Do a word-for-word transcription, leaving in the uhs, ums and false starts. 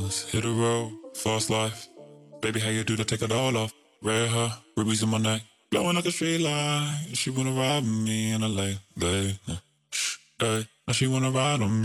Hit a road, fast life. Baby, how you do to take it all off? Red hair, rubies in my neck, blowing like a street light. She wanna ride with me in a late, late. Shh, hey. Now she wanna ride on me.